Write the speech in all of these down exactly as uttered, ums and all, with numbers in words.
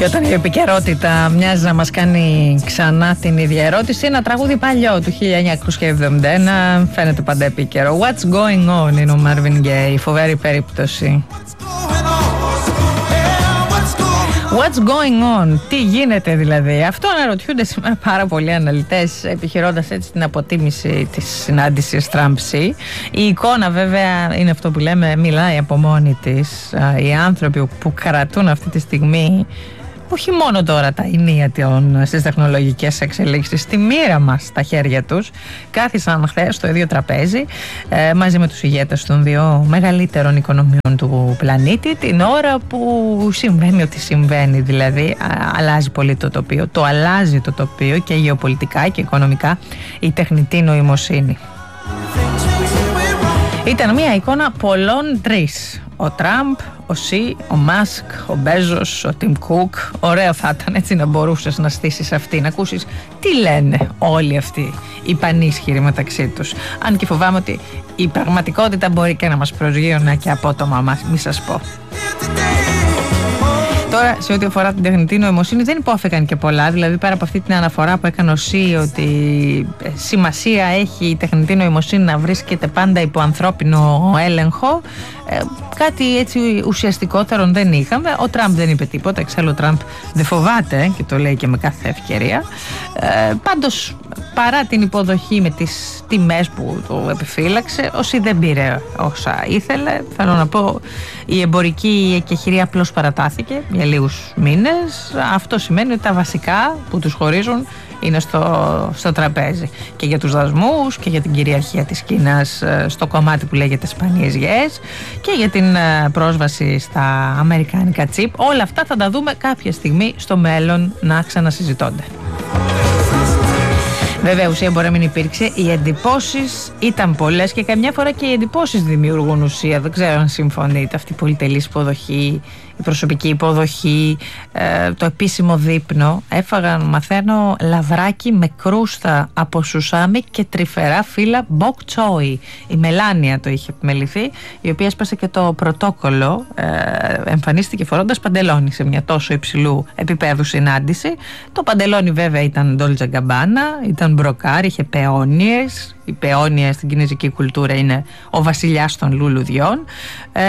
Και όταν η επικαιρότητα μοιάζει να μας κάνει ξανά την ίδια ερώτηση, ένα τραγούδι παλιό του χίλια εννιακόσια εβδομήντα ένα φαίνεται πάντα επίκαιρο. What's going on είναι ο Marvin Gaye, φοβερή περίπτωση. What's going on, τι γίνεται δηλαδή? Αυτό αναρωτιούνται σήμερα πάρα πολλοί αναλυτές, επιχειρώντας έτσι την αποτίμηση της συνάντησης Τραμπ-Σι. Η εικόνα βέβαια είναι αυτό που λέμε, μιλάει από μόνη της. Οι άνθρωποι που κρατούν αυτή τη στιγμή όχι μόνο τώρα τα ενία στις τεχνολογικές εξελίξεις, στη μοίρα μας στα χέρια τους, κάθισαν χθες στο ίδιο τραπέζι ε, μαζί με τους ηγέτες των δύο μεγαλύτερων οικονομιών του πλανήτη, την ώρα που συμβαίνει ό,τι συμβαίνει, δηλαδή α, αλλάζει πολύ το τοπίο. Το αλλάζει το τοπίο και γεωπολιτικά και οικονομικά η τεχνητή νοημοσύνη. Ήταν μια εικόνα πολλών τρεις. Ο Τραμπ, ο Σι, ο Μάσκ, ο Μπέζος, ο Τιμ Κουκ. Ωραίο θα ήταν έτσι να μπορούσες να στήσεις αυτή, να ακούσεις τι λένε όλοι αυτοί οι πανίσχυροι μεταξύ τους. Αν και φοβάμαι ότι η πραγματικότητα μπορεί και να μας προσγείωνα και απότομα, μη σας πω. Τώρα, σε ό,τι αφορά την τεχνητή νοημοσύνη, δεν υπόθηκαν και πολλά. Δηλαδή, πέρα από αυτή την αναφορά που έκανε ο ΣΥ, ότι σημασία έχει η τεχνητή νοημοσύνη να βρίσκεται πάντα υπό ανθρώπινο έλεγχο, ε, κάτι έτσι ουσιαστικότερο δεν είχαμε. Ο Τραμπ δεν είπε τίποτα. Εξάλλου, ο Τραμπ δεν φοβάται και το λέει και με κάθε ευκαιρία. Ε, πάντως, παρά την υποδοχή με τις τιμές που το επιφύλαξε, ο ΣΥ δεν πήρε όσα ήθελε. Θέλω να πω, η εμπορική εκεχηρία απλώς παρατάθηκε για λίγους μήνες. Αυτό σημαίνει ότι τα βασικά που τους χωρίζουν είναι στο, στο τραπέζι. Και για τους δασμούς και για την κυριαρχία της Κίνας στο κομμάτι που λέγεται σπάνιες γεές και για την πρόσβαση στα αμερικάνικα τσιπ. Όλα αυτά θα τα δούμε κάποια στιγμή στο μέλλον να ξανασυζητώνται. Βέβαια, ουσία μπορεί να μην υπήρξε. Οι εντυπώσεις ήταν πολλές και καμιά φορά και οι εντυπώσεις δημιουργούν ουσία. Δεν ξέρω αν συμφωνείτε. Αυτή η πολυτελής υποδοχή, η προσωπική υποδοχή, ε, το επίσημο δείπνο. Έφαγαν, μαθαίνω, λαβράκι με κρούστα από σουσάμι και τρυφερά φύλλα μποκ τσόι. Η Μελάνια το είχε επιμεληθεί, η οποία έσπασε και το πρωτόκολλο. Ε, εμφανίστηκε φορώντας παντελόνι σε μια τόσο υψηλού επίπεδου συνάντηση. Το παντελόνι βέβαια ήταν Dolce Gabbana, ήταν μπροκάρ, είχε πεόνιες. Η πεόνια στην κινέζικη κουλτούρα είναι ο βασιλιάς των λουλουδιών. Ε,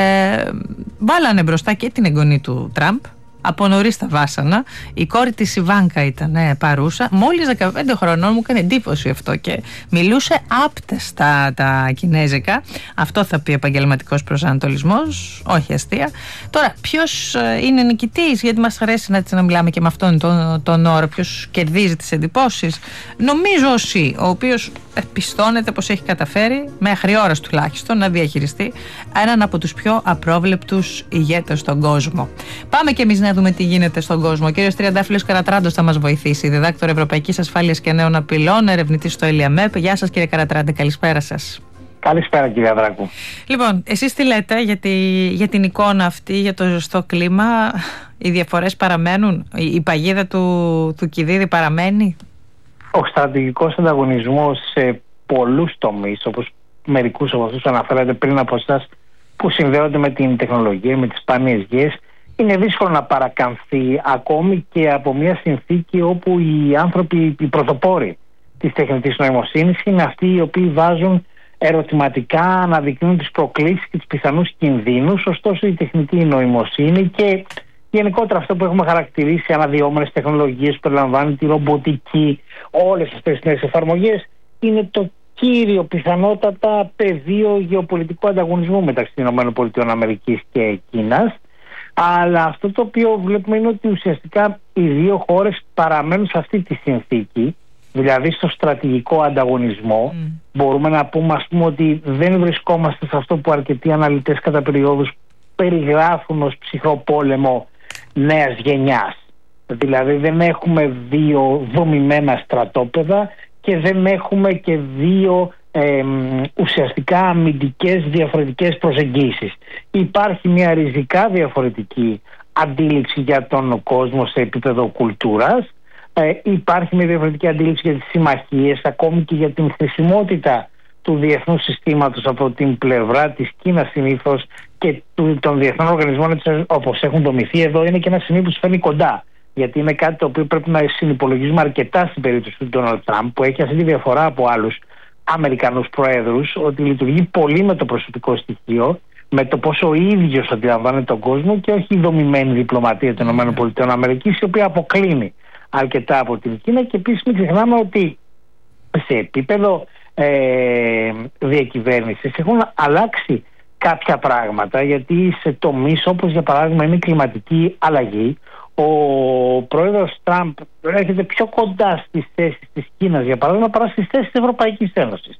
βάλανε μπροστά και την εγγονή του Τραμπ. Από νωρίς τα βάσανα. Η κόρη της Ιβάνκα ήταν ε, παρούσα. Μόλις δεκαπέντε χρονών, μου έκανε εντύπωση αυτό και μιλούσε άπτεστα τα κινέζικα. Αυτό θα πει επαγγελματικός προσανατολισμός, όχι αστεία. Τώρα, ποιος είναι νικητής, γιατί μας αρέσει να, να μιλάμε και με αυτόν τον, τον όρο, ποιος κερδίζει τις εντυπώσεις? Νομίζω ο ΣΥ, ο οποίος πιστώνεται πως έχει καταφέρει μέχρι ώρας τουλάχιστον να διαχειριστεί έναν από τους πιο απρόβλεπτους ηγέτες στον κόσμο. Πάμε και εμείς να δούμε τι γίνεται στον κόσμο. Ο κύριος Τριαντάφυλλος Καρατράντος θα μας βοηθήσει, διδάκτορ Ευρωπαϊκής Ασφάλειας και Νέων Απειλών, ερευνητής στο ΕΛΙΑΜΕΠ. Γεια σας, κύριε Καρατράντε, καλησπέρα σας. Καλησπέρα, κύριε Αδράκου. Λοιπόν, εσείς τι λέτε για, τη, για την εικόνα αυτή, για το ζεστό κλίμα? Οι διαφορές παραμένουν, η παγίδα του, του Κηδίδη παραμένει? Ο στρατηγικός ανταγωνισμός σε πολλούς τομείς, όπως μερικούς από αυτούς που αναφέρατε πριν από εσάς, που συνδέονται με την τεχνολογία, με τις σπάνιες γεές, είναι δύσκολο να παρακαμφθεί ακόμη και από μια συνθήκη όπου οι άνθρωποι, οι πρωτοπόροι της τεχνητής νοημοσύνης, είναι αυτοί οι οποίοι βάζουν ερωτηματικά, αναδεικνύουν τις προκλήσεις και τους πιθανούς κινδύνους. Ωστόσο, η τεχνητή νοημοσύνη και γενικότερα αυτό που έχουμε χαρακτηρίσει αναδυόμενες τεχνολογίες που περιλαμβάνει τη ρομποτική, όλες αυτές τις νέες εφαρμογές, είναι το κύριο πιθανότατα πεδίο γεωπολιτικού ανταγωνισμού μεταξύ των ΗΠΑ και Κίνας. Αλλά αυτό το οποίο βλέπουμε είναι ότι ουσιαστικά οι δύο χώρες παραμένουν σε αυτή τη συνθήκη, δηλαδή στο στρατηγικό ανταγωνισμό. Mm. Μπορούμε να πούμε, ας πούμε, ότι δεν βρισκόμαστε σε αυτό που αρκετοί αναλυτές κατά περιόδους περιγράφουν ως ψυχρό πόλεμο νέας γενιάς. Δηλαδή δεν έχουμε δύο δομημένα στρατόπεδα και δεν έχουμε και δύο ε, ουσιαστικά αμυντικές διαφορετικές προσεγγίσεις. Υπάρχει μια ριζικά διαφορετική αντίληψη για τον κόσμο σε επίπεδο κουλτούρας. Ε, υπάρχει μια διαφορετική αντίληψη για τις συμμαχίες, ακόμη και για την χρησιμότητα του διεθνούς συστήματος από την πλευρά της Κίνας συνήθως και των διεθνών οργανισμών όπως έχουν δομηθεί. Εδώ είναι και ένα σημείο που τους φέρνει κοντά. γιατί είναι κάτι το οποίο πρέπει να συνυπολογίζουμε αρκετά στην περίπτωση του Ντόναλντ Τραμπ, που έχει αυτή τη διαφορά από άλλους Αμερικανούς προέδρους, ότι λειτουργεί πολύ με το προσωπικό στοιχείο, με το πόσο ο ίδιος αντιλαμβάνεται τον κόσμο και όχι η δομημένη διπλωματία των ΗΠΑ, η οποία αποκλίνει αρκετά από την Κίνα. Και επίσης μην ξεχνάμε ότι σε επίπεδο ε, διακυβέρνησης έχουν αλλάξει κάποια πράγματα, γιατί σε τομείς όπως για παράδειγμα είναι η κλιματική αλλαγή, ο πρόεδρος Τραμπ έρχεται πιο κοντά στις θέσεις της Κίνας για παράδειγμα παρά στις θέσεις της Ευρωπαϊκής Ένωσης.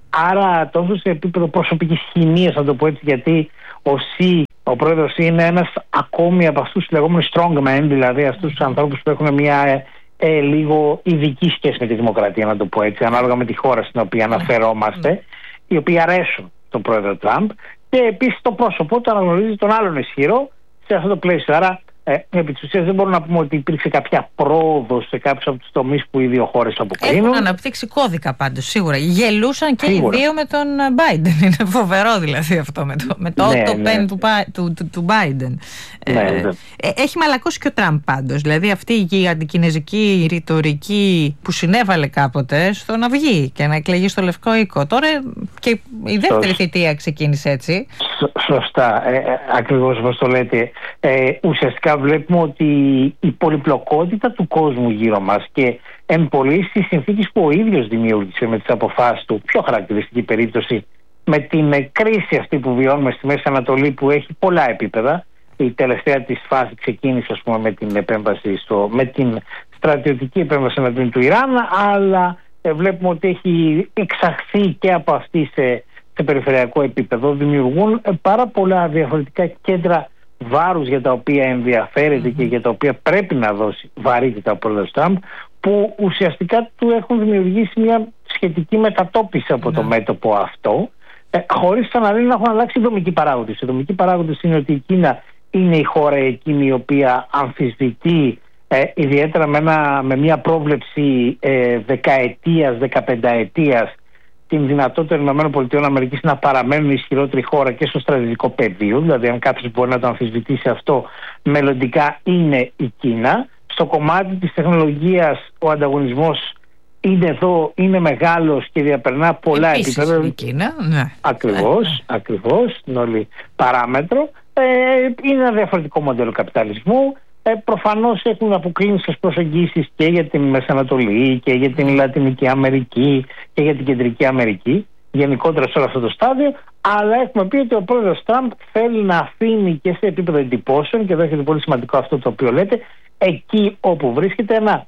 Άρα τόσο σε επίπεδο προσωπικής χημείας, να το πω έτσι, γιατί ο Σι, ο πρόεδρος Σι, είναι ένας ακόμη από αυτούς τους λεγόμενους strongmen, δηλαδή αυτούς τους ανθρώπους που έχουν μια ε, ε, λίγο ειδική σχέση με τη δημοκρατία, να το πω έτσι, ανάλογα με τη χώρα στην οποία αναφερόμαστε, οι οποίοι αρέσουν τον πρόεδρο Τραμπ, και επίσης το πρόσωπό του αναγνωρίζει τον άλλον ισχυρό σε αυτό το πλαίσιο. Άρα, ε, επί της ουσίας δεν μπορούμε να πούμε ότι υπήρξε κάποια πρόοδος σε κάποιους από τους τομείς που οι δύο χώρες αποκλίνουν. Έχουν αναπτύξει κώδικα πάντως, σίγουρα. Γελούσαν και Σίγουρα. οι δύο με τον Biden. Είναι φοβερό δηλαδή αυτό με το, με το Ναι, auto ναι. pen του, του, του, του Biden. Ναι, ε, ναι. ε, έχει μαλακώσει και ο Τραμπ πάντως. Δηλαδή αυτή η αντικινεζική ρητορική που συνέβαλε κάποτε στο να βγει και να εκλεγεί στο Λευκό Οίκο. Τώρα και η δεύτερη Σωστά. θητεία ξεκίνησε έτσι. Σ- Σωστά, ε, ε, ακριβώς όπως το λέτε. Ε, ουσιαστικά βλέπουμε ότι η πολυπλοκότητα του κόσμου γύρω μας και εν πολλοίς στις συνθήκες που ο ίδιος δημιούργησε με τις αποφάσεις του, πιο χαρακτηριστική περίπτωση με την ε, κρίση αυτή που βιώνουμε στη Μέση Ανατολή, που έχει πολλά επίπεδα. Η τελευταία της φάση ξεκίνησε, ας πούμε, με την επέμβαση στο, με την στρατιωτική επέμβαση εναντίον του Ιράν, αλλά ε, βλέπουμε ότι έχει εξαχθεί και από αυτή σε, σε περιφερειακό επίπεδο. Δημιουργούν ε, πάρα πολλά διαφορετικά κέντρα βάρους για τα οποία ενδιαφέρεται mm-hmm. και για τα οποία πρέπει να δώσει βαρύτητα ο πρόεδρος Τραμπ, που ουσιαστικά του έχουν δημιουργήσει μια σχετική μετατόπιση από mm-hmm. το μέτωπο αυτό, ε, χωρίς ξαναλέω να έχουν αλλάξει οι δομικοί παράγοντες. Οι δομικοί παράγοντες είναι ότι η Κίνα είναι η χώρα εκείνη η οποία αμφισβητεί ε, ιδιαίτερα με, ένα, με μια πρόβλεψη ε, δεκαετίας, δεκαπενταετίας την δυνατότητα των ΗΠΑ να παραμένουν η ισχυρότερη χώρα και στο στρατηγικό πεδίο. Δηλαδή, αν κάποιος μπορεί να το αμφισβητήσει αυτό, μελλοντικά είναι η Κίνα. Στο κομμάτι της τεχνολογίας, ο ανταγωνισμός είναι εδώ, είναι μεγάλος και διαπερνά πολλά Επίσης επίπεδα. η Κίνα, ναι. Ακριβώς, ακριβώς, στην όλη παράμετρο. Ε, είναι ένα διαφορετικό μοντέλο καπιταλισμού. Ε, προφανώς έχουν αποκλίνει στις προσεγγίσεις και για την Μεσανατολή και για την Λατινική Αμερική και για την Κεντρική Αμερική, γενικότερα σε όλο αυτό το στάδιο. Αλλά έχουμε πει ότι ο πρόεδρος Τραμπ θέλει να αφήνει και σε επίπεδο εντυπώσεων, και εδώ έχετε πολύ σημαντικό αυτό το οποίο λέτε, εκεί όπου βρίσκεται ένα,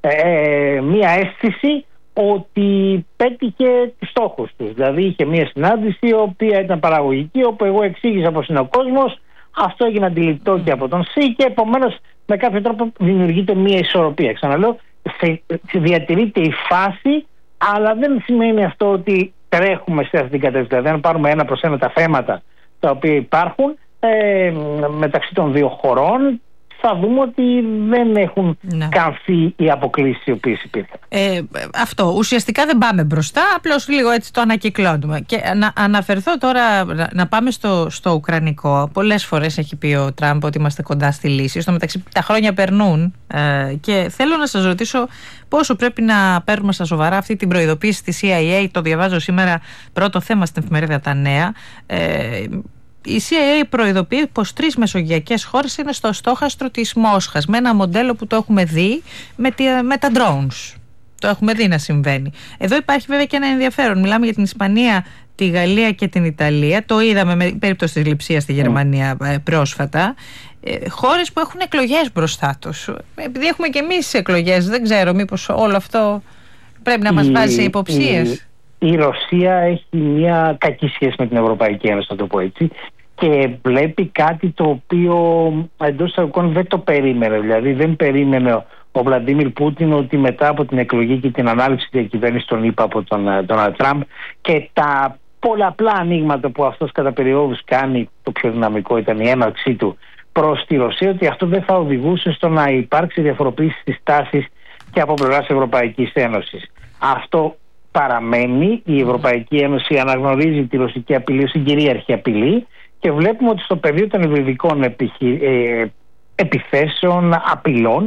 ε, μια αίσθηση ότι πέτυχε τους στόχους τους. Δηλαδή είχε μια συνάντηση η οποία ήταν παραγωγική, όπου εγώ εξήγησα πως είναι ο κόσμος, αυτό έγινε αντιληπτό και από τον ΣΥ, και επομένως με κάποιο τρόπο δημιουργείται μια ισορροπία. Ξαναλέω, διατηρείται η φάση, αλλά δεν σημαίνει αυτό ότι τρέχουμε σε αυτή την κατεύθυνση. Δηλαδή, αν πάρουμε ένα προς ένα τα θέματα τα οποία υπάρχουν ε, μεταξύ των δύο χωρών, θα δούμε ότι δεν έχουν ναι. καμφθεί οι αποκλήσεις οι οποίες υπήρχαν. Ε, αυτό. Ουσιαστικά δεν πάμε μπροστά, απλώς λίγο έτσι το ανακυκλώνουμε. Και να αναφερθώ τώρα, να, να πάμε στο, στο ουκρανικό. Πολλές φορές έχει πει ο Τραμπ ότι είμαστε κοντά στη λύση. Στο μεταξύ τα χρόνια περνούν ε, και θέλω να σας ρωτήσω πόσο πρέπει να παίρνουμε στα σοβαρά αυτή την προειδοποίηση της σι άι έι. Το διαβάζω σήμερα, πρώτο θέμα στην εφημερίδα Τα Νέα. Ε, Η σι άι έι προειδοποιεί πως τρεις μεσογειακές χώρες είναι στο στόχαστρο της Μόσχας, με ένα μοντέλο που το έχουμε δει με, τη, με τα drones. Το έχουμε δει να συμβαίνει. Εδώ υπάρχει βέβαια και ένα ενδιαφέρον. Μιλάμε για την Ισπανία, τη Γαλλία και την Ιταλία. Το είδαμε με περίπτωση της λειψίας στη Γερμανία mm. πρόσφατα. Ε, χώρες που έχουν εκλογές μπροστά τους. Επειδή έχουμε και εμείς εκλογές, δεν ξέρω μήπως όλο αυτό πρέπει να μας βάζει σε υποψίες. Η, η Ρωσία έχει μια κακή σχέση με την Ευρωπαϊκή Ένωση, να το πω έτσι, και βλέπει κάτι το οποίο εντός εισαγωγικών δεν το περίμενε. Δηλαδή δεν περίμενε ο Βλαντίμιρ Πούτιν ότι μετά από την εκλογή και την ανάληψη της διακυβέρνησης των ΗΠΑ από τον Ντόναλντ Τραμπ και τα πολλαπλά ανοίγματα που αυτός κατά περιόδους κάνει, το πιο δυναμικό ήταν η έναρξή του προς τη Ρωσία, ότι αυτό δεν θα οδηγούσε στο να υπάρξει διαφοροποίηση της τάσης και από πλευράς Ευρωπαϊκής Ένωσης. Αυτό παραμένει. Η Ευρωπαϊκή Ένωση αναγνωρίζει τη ρωσική απειλή ως την κυρίαρχη απειλή και βλέπουμε ότι στο πεδίο των υβριδικών επιχει... ε, επιθέσεων, απειλών,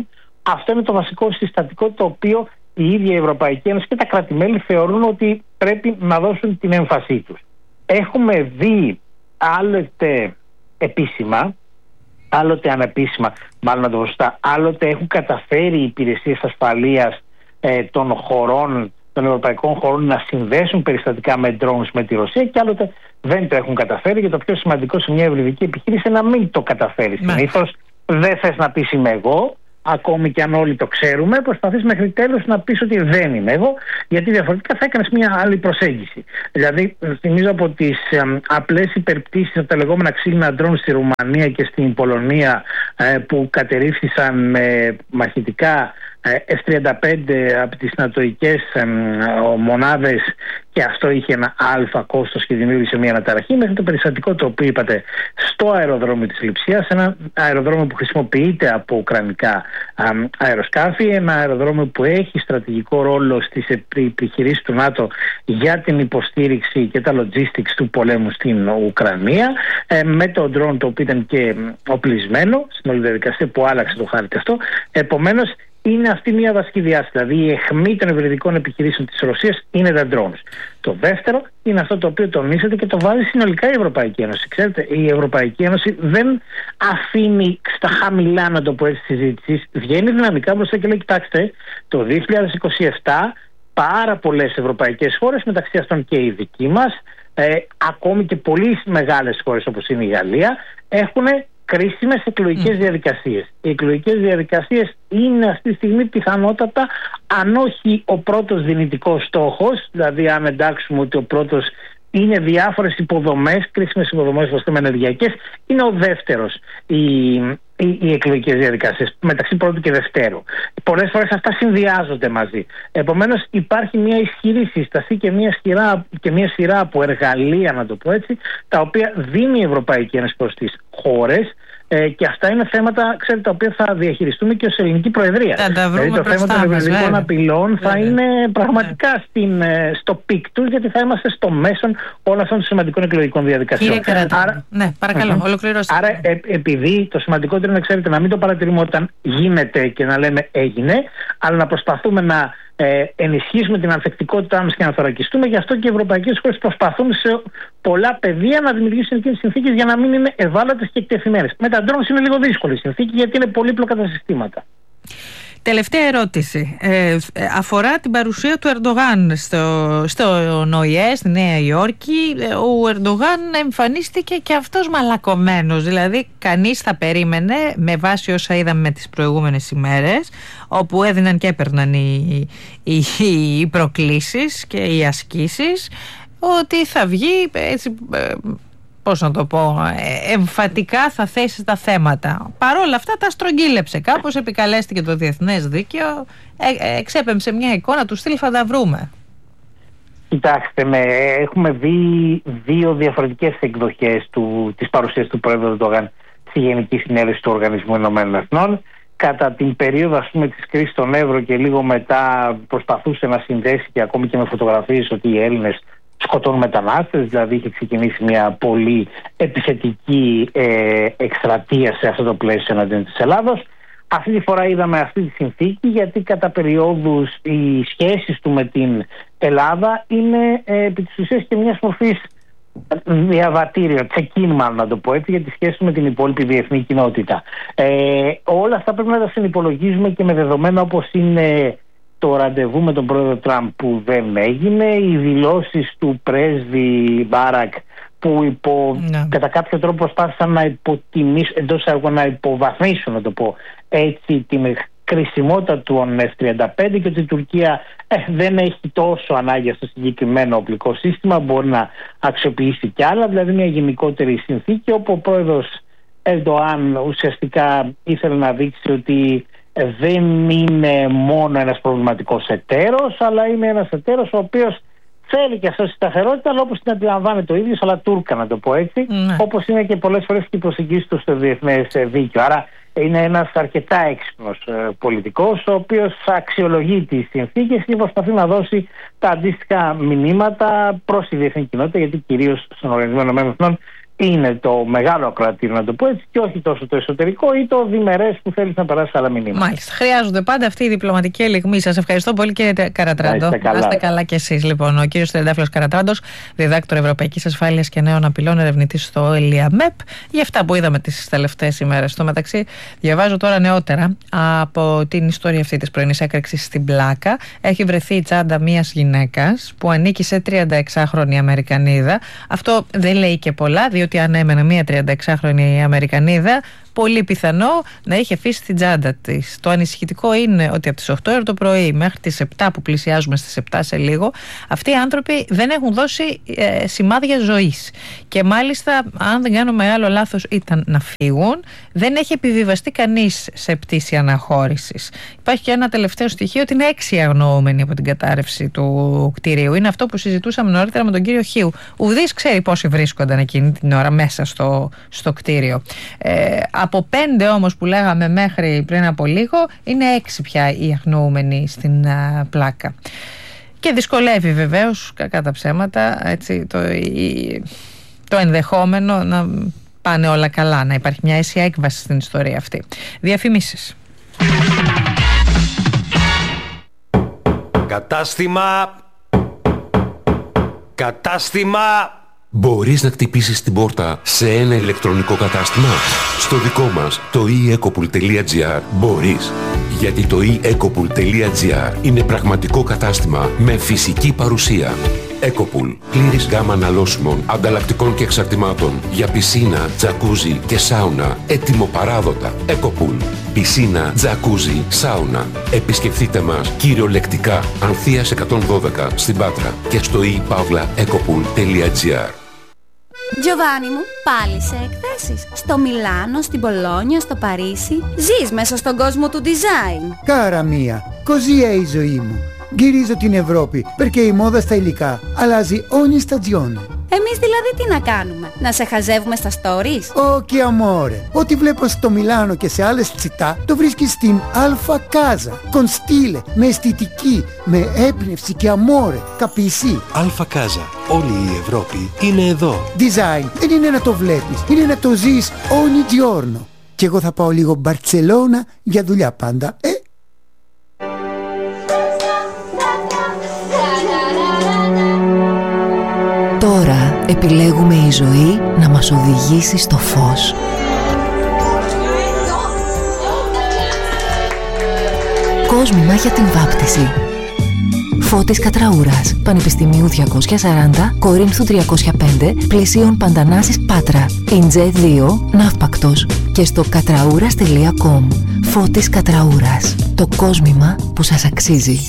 αυτό είναι το βασικό συστατικό το οποίο η ίδια η Ευρωπαϊκή Ένωση και τα κράτη-μέλη θεωρούν ότι πρέπει να δώσουν την έμφασή τους. Έχουμε δει άλλοτε επίσημα, άλλοτε ανεπίσημα, μάλλον να το σωστά, άλλοτε έχουν καταφέρει οι υπηρεσίες ασφαλείας ε, των χωρών, των ευρωπαϊκών χωρών να συνδέσουν περιστατικά με drones με τη Ρωσία και άλλοτε δεν το έχουν καταφέρει, και το πιο σημαντικό σε μια ευρυδική επιχείρηση είναι να μην το καταφέρει. Συνήθως δεν θες να πεις είμαι εγώ, ακόμη και αν όλοι το ξέρουμε, προσπαθείς μέχρι τέλος να πεις ότι δεν είμαι εγώ, γιατί διαφορετικά θα έκανες μια άλλη προσέγγιση. Δηλαδή, θυμίζω από τις ε, απλές υπερπτήσεις από τα λεγόμενα ξύλινα ντρόουν στη Ρουμανία και στην Πολωνία, ε, που κατερρίφθησαν με μαχητικά εφ τριάντα πέντε από τις νατοικές ε, μονάδες, και αυτό είχε ένα αλφα κόστος και δημιούργησε μια αναταραχή, μέχρι το περιστατικό το οποίο είπατε στο αεροδρόμιο της Λειψίας, ένα αεροδρόμιο που χρησιμοποιείται από ουκρανικά α, αεροσκάφη, ένα αεροδρόμιο που έχει στρατηγικό ρόλο στις επιχειρήσεις του ΝΑΤΟ για την υποστήριξη και τα logistics του πολέμου στην Ουκρανία, ε, με το drone το οποίο ήταν και οπλισμένο στην όλη διαδικασία που άλλαξε το χάρτη αυτό. Επομένως, είναι αυτή μια βασική διάσταση. Δηλαδή, η αιχμή των ευρυδικών επιχειρήσεων της Ρωσίας είναι τα drones. Το δεύτερο είναι αυτό το οποίο τονίσατε και το βάζει συνολικά η Ευρωπαϊκή Ένωση. Ξέρετε, η Ευρωπαϊκή Ένωση δεν αφήνει στα χαμηλά, να το πω έτσι, τη συζήτηση. Βγαίνει δυναμικά μπροστά και λέει: κοιτάξτε, το δύο χιλιάδες είκοσι επτά πάρα πολλές ευρωπαϊκές χώρες, μεταξύ αυτών και η δική μας, ε, ακόμη και πολύ μεγάλες χώρες όπως είναι η Γαλλία, έχουν κρίσιμες εκλογικές mm. διαδικασίες. Οι εκλογικές διαδικασίες είναι αυτή τη στιγμή πιθανότατα, αν όχι ο πρώτος δυνητικός στόχος, δηλαδή αν εντάξουμε ότι ο πρώτος είναι διάφορες υποδομές, κρίσιμες υποδομές όπως λέμε ενεργειακές, είναι ο δεύτερος οι, οι, οι εκλογικές διαδικασίες, μεταξύ πρώτου και δευτέρου. Πολλές φορές αυτά συνδυάζονται μαζί. Επομένως υπάρχει μια ισχυρή σύσταση και μια, σειρά, και μια σειρά από εργαλεία, να το πω έτσι, τα οποία δίνει η Ευρωπαϊκή Ένωση προς τις χώρες. Ε, και αυτά είναι θέματα, ξέρετε, τα οποία θα διαχειριστούμε και ως ελληνική προεδρία. Δηλαδή το θέμα των ευρυδικών απειλών θα είναι πραγματικά yeah. στην, στο πικ τους, γιατί θα είμαστε στο μέσον όλων αυτών των σημαντικών εκλογικών διαδικασιών. Άρα, ναι, παρακαλώ, uh-huh. ολοκληρώστε. Άρα, ε, επειδή το σημαντικότερο είναι, ξέρετε, να μην το παρατηρούμε όταν γίνεται και να λέμε έγινε, αλλά να προσπαθούμε να ε, ενισχύσουμε την ανθεκτικότητά μας και να θωρακιστούμε. Γι' αυτό και οι ευρωπαϊκές χώρες προσπαθούν σε πολλά πεδία να δημιουργήσουν εκείνες τις συνθήκες για να μην είναι ευάλωτες και εκτεθειμένες. Με τα drones είναι λίγο δύσκολη η συνθήκη, γιατί είναι πολύπλοκα τα συστήματα. Τελευταία ερώτηση. Ε, αφορά την παρουσία του Ερντογάν στο, στο ΟΗΕ, στη Νέα Υόρκη. Ο Ερντογάν εμφανίστηκε και αυτός μαλακωμένος. Δηλαδή, κανείς θα περίμενε, με βάση όσα είδαμε τις προηγούμενες ημέρες, όπου έδιναν και έπαιρναν οι, οι, οι προκλήσεις και οι ασκήσεις, ότι θα βγει έτσι, πώς να το πω, εμφατικά θα θέσει τα θέματα. Παρ' όλα αυτά τα στρογγύλεψε κάπως, επικαλέστηκε το διεθνές δίκαιο, ε, εξέπεμψε μια εικόνα του στυλ θα τα βρούμε. Κοιτάξτε, με, έχουμε δει δύο διαφορετικές εκδοχές του, της παρουσίας του Πρόεδρου Ερντογάν στη Γενική Συνέλευση του Οργανισμού Ηνωμένων Εθνών. Κατά την περίοδο, ας πούμε, της κρίσης των Εύρω και λίγο μετά προσπαθούσε να συνδέσει και ακόμη και με φωτογραφίες ότι οι Έλληνες σκοτώνουν μετανάστες, δηλαδή είχε ξεκινήσει μια πολύ επιθετική ε, εκστρατεία σε αυτό το πλαίσιο εναντίον της Ελλάδος. Αυτή τη φορά είδαμε αυτή τη συνθήκη, γιατί κατά περιόδους οι σχέσεις του με την Ελλάδα είναι ε, επί της ουσίας και μιας μορφής διαβατήριο, check-in μάλλον να το πω έτσι, για τη σχέση με την υπόλοιπη διεθνή κοινότητα. Ε, όλα αυτά πρέπει να τα συνυπολογίζουμε και με δεδομένα όπως είναι το ραντεβού με τον πρόεδρο Τραμπ που δεν έγινε, οι δηλώσεις του πρέσβη Μπάρακ που υπό, ναι. κατά κάποιο τρόπο προσπάθησαν να υποτιμήσουν, εντός έργων να υποβαθμίσουν, να το πω έτσι, την κρισιμότητα του εφ τριάντα πέντε και ότι η Τουρκία ε, δεν έχει τόσο ανάγκη στο συγκεκριμένο οπλικό σύστημα, μπορεί να αξιοποιήσει κι άλλα, δηλαδή μια γενικότερη συνθήκη όπου ο πρόεδρος Ερντοάν ουσιαστικά ήθελε να δείξει ότι δεν είναι μόνο ένας προβληματικός εταίρος, αλλά είναι ένας εταίρος ο οποίος θέλει και αυτό τη σταθερότητα, αλλά όπως την αντιλαμβάνεται ο ίδιος, αλλά Τούρκα να το πω έτσι, mm. όπως είναι και πολλές φορές και οι προσεγγίσεις του στο διεθνές δίκαιο. Άρα είναι ένας αρκετά έξυπνος ε, πολιτικός, ο οποίος αξιολογεί τις συνθήκες και προσπαθεί να δώσει τα αντίστοιχα μηνύματα προς τη διεθνή κοινότητα, γιατί κυρίως στον Οργανισμό Ηνωμένων Εθνών είναι το μεγάλο ακροατήριο, να το πω έτσι, και όχι τόσο το εσωτερικό ή το διμερές που θέλεις να περάσει άλλα μηνύματα. Μάλιστα. Χρειάζονται πάντα αυτή η διπλωματική ελιγμή. Σας ευχαριστώ πολύ, κύριε Καρατράντο. Είστε καλά. Είστε καλά κι εσείς. Λοιπόν, ο κύριος Τριαντάφυλλος Καρατράντος, διδάκτορ Ευρωπαϊκής Ασφάλειας και Νέων Απειλών, ερευνητής στο ΕΛΙΑΜΕΠ, για αυτά που είδαμε τις τελευταίες ημέρες. Στο μεταξύ, διαβάζω τώρα νεότερα από την ιστορία αυτή της πρωινής έκρηξης στην Πλάκα. Έχει βρεθεί η τσάντα μιας γυναίκας που ανήκει σε τριανταεξάχρονη Αμερικανίδα. Αυτό δεν λέει και πολλά, διότι αν έμενε μια τριανταεξάχρονη Αμερικανίδα, πολύ πιθανό να είχε αφήσει την τσάντα της. Το ανησυχητικό είναι ότι από τις οκτώ ώρα το πρωί μέχρι τις επτά που πλησιάζουμε στις επτά σε λίγο, αυτοί οι άνθρωποι δεν έχουν δώσει ε, σημάδια ζωής. Και μάλιστα, αν δεν κάνω μεγάλο λάθος, ήταν να φύγουν. Δεν έχει επιβιβαστεί κανείς σε πτήση αναχώρησης. Υπάρχει και ένα τελευταίο στοιχείο ότι είναι έξι αγνοούμενοι από την κατάρρευση του κτηρίου. Είναι αυτό που συζητούσαμε νωρίτερα με τον κύριο Χίου. Ουδής ξέρει πόσοι βρίσκονταν εκείνη την ώρα μέσα στο, στο κτίριο. Ε, Από πέντε όμως που λέγαμε μέχρι πριν από λίγο, είναι έξι πια οι αγνοούμενοι στην α, Πλάκα. Και δυσκολεύει βεβαίως, κακά τα ψέματα, έτσι, το, η, το ενδεχόμενο να πάνε όλα καλά, να υπάρχει μια αίσια έκβαση στην ιστορία αυτή. Διαφημίσεις. Κατάστημα. Κατάστημα. Μπορείς να χτυπήσεις την πόρτα σε ένα ηλεκτρονικό κατάστημα? Στο δικό μας, το e ecopool τελεία gr, μπορείς. Γιατί το e ecopool τελεία gr είναι πραγματικό κατάστημα με φυσική παρουσία. Ecopool, πλήρης γάμα αναλώσιμων, ανταλλακτικών και εξαρτημάτων για πισίνα, τζακούζι και σάουνα, έτοιμο-παράδοτα. Ecopool, πισίνα, τζακούζι, σάουνα. Επισκεφτείτε μας κυριολεκτικά, Ανθείας εκατόν δώδεκα στην Πάτρα και στο e παύλα ecopool τελεία gr. Giovanni μου, πάλι σε εκθέσεις. Στο Μιλάνο, στην Πολόνια, στο Παρίσι. Ζεις μέσα στον κόσμο του design. Κάρα μία, così è η ζωή μου. Γυρίζω την Ευρώπη, perché η μόδα στα υλικά αλλάζει ogni stagione. Εμείς δηλαδή τι να κάνουμε, να σε χαζεύουμε στα stories? Όχι, αμόρε. Ό,τι βλέπω στο Μιλάνο και σε άλλες τσιτά, το βρίσκεις στην Alfa Casa. Con stile, με αισθητική, με έμπνευση και αμόρε. Capisci? Alfa Casa. Όλη η Ευρώπη είναι εδώ. Design δεν είναι να το βλέπεις, είναι να το ζεις ogni giorno. Και εγώ θα πάω λίγο Μπαρτσελώνα για δουλειά πάντα, ε? Τώρα επιλέγουμε η ζωή να μας οδηγήσει στο φως. Κόσμημα για την βάπτιση. Φώτης Κατραούρας, Πανεπιστημίου διακόσια σαράντα, Κορίνθου τριακόσια πέντε, Πλησίων Παντανάσης Πάτρα, Ιντζέ δύο, Ναύπακτος και στο κατραούρας τελεία κομ. Φώτης Κατραούρας, το κόσμημα που σας αξίζει.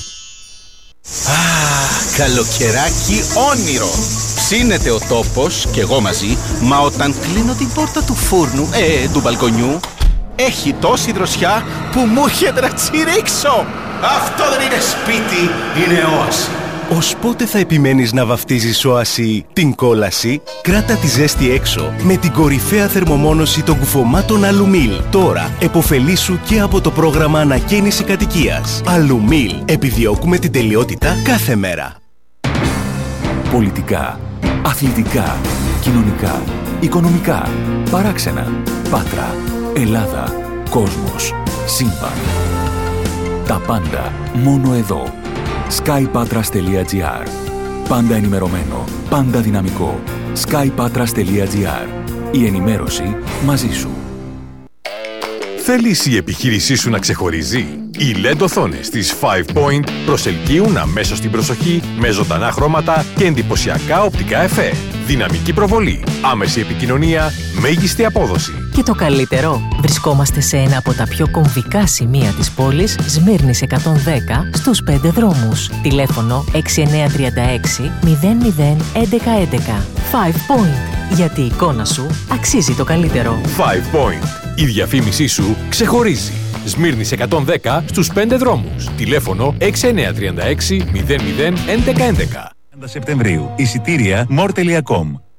Αχ, καλοκαιράκι όνειρο. Ψήνεται ο τόπος και εγώ μαζί, μα όταν κλείνω την πόρτα του φούρνου, ε, του μπαλκονιού, έχει τόση δροσιά που μου έρχεται να τσιρίξω. Αυτό δεν είναι σπίτι, είναι όαση. Ως πότε θα επιμένεις να βαφτίζεις όαση την κόλαση? Κράτα τη ζέστη έξω με την κορυφαία θερμομόνωση των κουφωμάτων Αλουμίλ. Τώρα εποφελήσου και από το πρόγραμμα ανακαίνιση κατοικίας. Αλουμίλ. Επιδιώκουμε την τελειότητα κάθε μέρα. Πολιτικά, αθλητικά, κοινωνικά, οικονομικά, παράξενα, Πάτρα, Ελλάδα, κόσμος, σύμπαν. Τα πάντα μόνο εδώ. sky patras τελεία gr. Πάντα ενημερωμένο, πάντα δυναμικό. sky patras τελεία gr. Η ενημέρωση μαζί σου. Θέλεις η επιχείρησή σου να ξεχωρίζει? Οι ελ ι ντι οθόνες της Five Point προσελκύουν αμέσως την προσοχή με ζωντανά χρώματα και εντυπωσιακά οπτικά εφέ. Δυναμική προβολή, άμεση επικοινωνία, μέγιστη απόδοση. Και το καλύτερο, βρισκόμαστε σε ένα από τα πιο κομβικά σημεία της πόλης, Σμύρνης εκατόν δέκα, στους πέντε δρόμους. Τηλέφωνο έξι εννιά τρία έξι μηδέν μηδέν έντεκα έντεκα. Five Point. Γιατί η εικόνα σου αξίζει το καλύτερο. Five Point. Η διαφήμισή σου ξεχωρίζει. Σμύρνης εκατόν δέκα στους πέντε δρόμους. Τηλέφωνο έξι εννιά τρία έξι μηδέν μηδέν έντεκα έντεκα. Σεπτεμβρίου. Εισιτήρια μορ τελεία κομ.